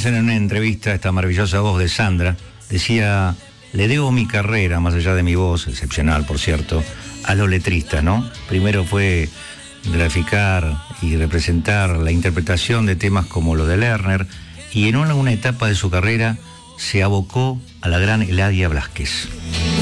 Jensen, en una entrevista a esta maravillosa voz de Sandra, decía: le debo mi carrera, más allá de mi voz, excepcional por cierto, a los letristas, ¿no? Primero fue graficar y representar la interpretación de temas como los de Lerner, y en una etapa de su carrera se abocó a la gran Eladia Blasquez.